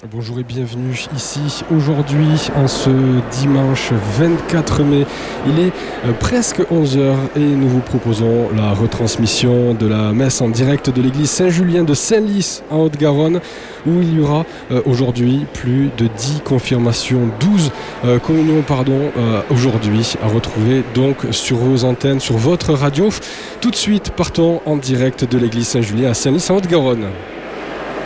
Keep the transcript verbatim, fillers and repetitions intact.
Bonjour et bienvenue ici aujourd'hui en ce dimanche vingt-quatre mai. Il est euh, presque onze heures et nous vous proposons la retransmission de la messe en direct de l'église Saint-Julien de Senlis en Haute-Garonne, où il y aura euh, aujourd'hui plus de dix confirmations, douze euh, communions pardon, euh, aujourd'hui à retrouver donc sur vos antennes, sur votre radio. Tout de suite partons en direct de l'église Saint-Julien à Senlis en Haute-Garonne.